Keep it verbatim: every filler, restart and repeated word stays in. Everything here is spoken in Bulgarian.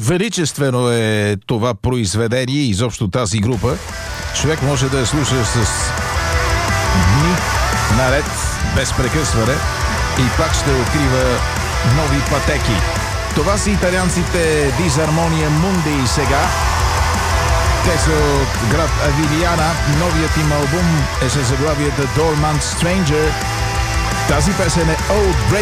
величествено е това произведение и изобщо тази група. Човек може да я слуша с дни наред, без прекъсване и пак ще открива нови пътеки. Това са италианците Disarmonia Mundi сега. Те са от град Авилиана. Новият им албум е със заглавието Dormant Stranger. Тази песен е Old Break